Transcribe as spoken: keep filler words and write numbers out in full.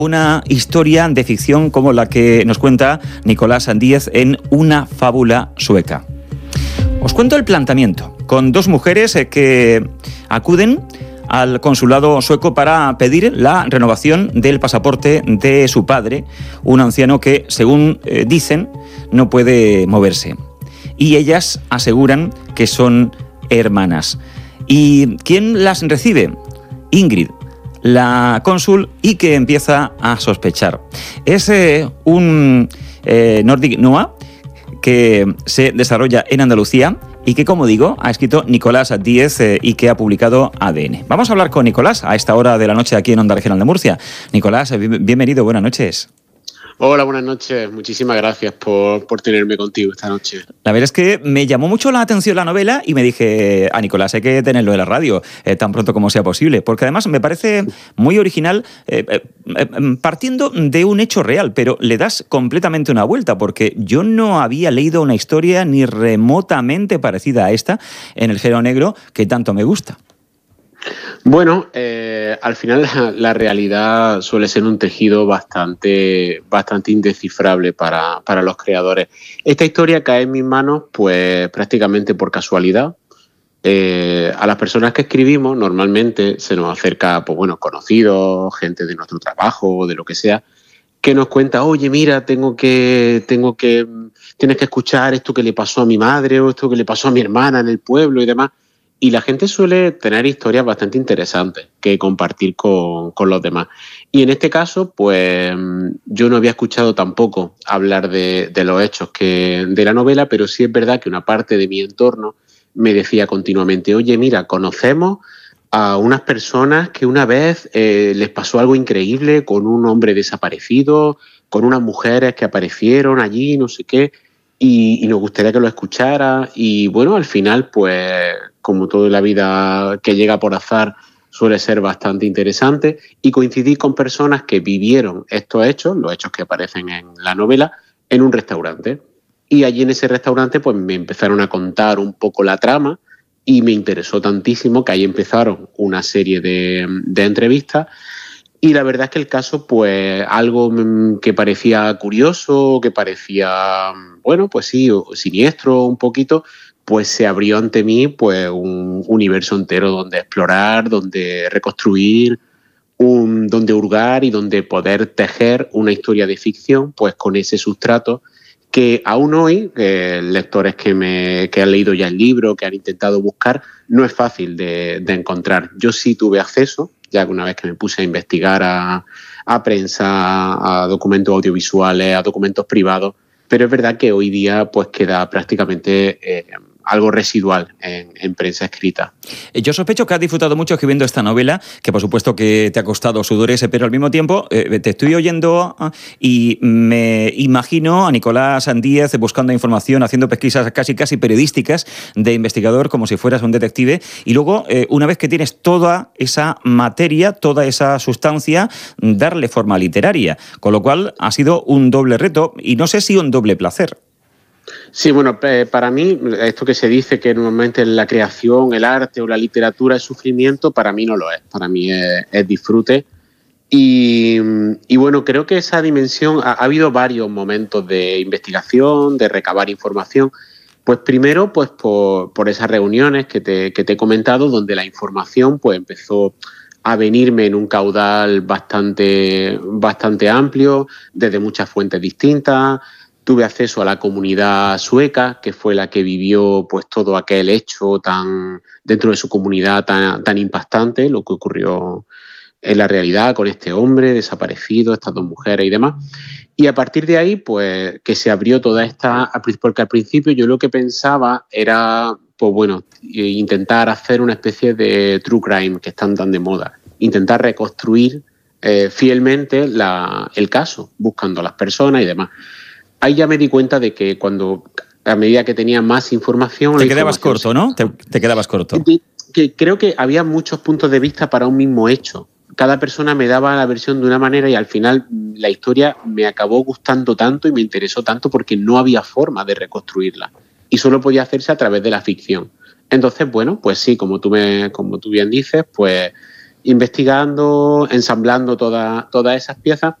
Una historia de ficción como la que nos cuenta Nicolás Díez en Una fábula sueca. Os cuento el planteamiento, con dos mujeres que acuden al consulado sueco para pedir la renovación del pasaporte de su padre, un anciano que, según eh, dicen, no puede moverse. Y ellas aseguran que son hermanas. ¿Y quién las recibe? Ingrid, la cónsul, y que empieza a sospechar. Es eh, un eh, Nordic Noir que se desarrolla en Andalucía y que, como digo, ha escrito Nicolás Díez eh, y que ha publicado A D N. Vamos a hablar con Nicolás a esta hora de la noche aquí en Onda Regional de Murcia. Nicolás, bienvenido, buenas noches. Hola, buenas noches. Muchísimas gracias por, por tenerme contigo esta noche. La verdad es que me llamó mucho la atención la novela y me dije, a Nicolás, hay que tenerlo en la radio eh, tan pronto como sea posible, porque además me parece muy original, eh, eh, partiendo de un hecho real, pero le das completamente una vuelta, porque yo no había leído una historia ni remotamente parecida a esta en el género negro que tanto me gusta. Bueno, eh, al final la, la realidad suele ser un tejido bastante, bastante indescifrable para, para los creadores. Esta historia cae en mis manos pues prácticamente por casualidad. Eh, a las personas que escribimos normalmente se nos acerca, pues bueno, conocidos, gente de nuestro trabajo, de lo que sea, que nos cuenta, oye, mira, tengo que, tengo que, tienes que escuchar esto que le pasó a mi madre o esto que le pasó a mi hermana en el pueblo y demás. Y la gente suele tener historias bastante interesantes que compartir con, con los demás. Y en este caso, pues yo no había escuchado tampoco hablar de, de los hechos que, de la novela, pero sí es verdad que una parte de mi entorno me decía continuamente, oye, mira, conocemos a unas personas que una vez eh, les pasó algo increíble con un hombre desaparecido, con unas mujeres que aparecieron allí, no sé qué, y, y nos gustaría que lo escuchara. Y bueno, al final, pues como toda la vida que llega por azar, suele ser bastante interesante, y coincidí con personas que vivieron estos hechos, los hechos que aparecen en la novela, en un restaurante. Y allí en ese restaurante pues me empezaron a contar un poco la trama y me interesó tantísimo que ahí empezaron una serie de, de entrevistas. Y la verdad es que el caso, pues algo que parecía curioso, que parecía, bueno, pues sí, siniestro un poquito, pues se abrió ante mí pues un universo entero donde explorar, donde reconstruir, un, donde hurgar y donde poder tejer una historia de ficción pues con ese sustrato que aún hoy, eh, lectores que, me, que han leído ya el libro, que han intentado buscar, no es fácil de, de encontrar. Yo sí tuve acceso, ya que una vez que me puse a investigar a, a prensa, a documentos audiovisuales, a documentos privados, pero es verdad que hoy día pues queda prácticamente eh, algo residual en, en prensa escrita. Yo sospecho que has disfrutado mucho escribiendo esta novela, que por supuesto que te ha costado sudores, pero al mismo tiempo eh, te estoy oyendo y me imagino a Nicolás Díez buscando información, haciendo pesquisas casi casi periodísticas de investigador, como si fueras un detective, y luego, eh, una vez que tienes toda esa materia, toda esa sustancia, darle forma literaria, con lo cual ha sido un doble reto y no sé si un doble placer. Sí, bueno, para mí, esto que se dice que normalmente la creación, el arte o la literatura es sufrimiento, para mí no lo es. Para mí es, es disfrute. Y, y bueno, creo que esa dimensión, ha, ha habido varios momentos de investigación, de recabar información. Pues primero, pues por, por esas reuniones que te, que te he comentado, donde la información pues empezó a venirme en un caudal bastante, bastante amplio, desde muchas fuentes distintas. Tuve acceso a la comunidad sueca, que fue la que vivió pues todo aquel hecho tan dentro de su comunidad tan, tan impactante, lo que ocurrió en la realidad con este hombre desaparecido, estas dos mujeres y demás. Y a partir de ahí, pues que se abrió toda esta... Porque al principio yo lo que pensaba era, pues bueno, intentar hacer una especie de true crime que están tan de moda. Intentar reconstruir eh, fielmente la, el caso, buscando a las personas y demás. Ahí ya me di cuenta de que cuando, a medida que tenía más información... Te quedabas corto, ¿no? Te, te quedabas corto. Que, que creo que había muchos puntos de vista para un mismo hecho. Cada persona me daba la versión de una manera y al final la historia me acabó gustando tanto y me interesó tanto porque no había forma de reconstruirla. Y solo podía hacerse a través de la ficción. Entonces, bueno, pues sí, como tú, me, como tú bien dices, pues investigando, ensamblando toda, todas esas piezas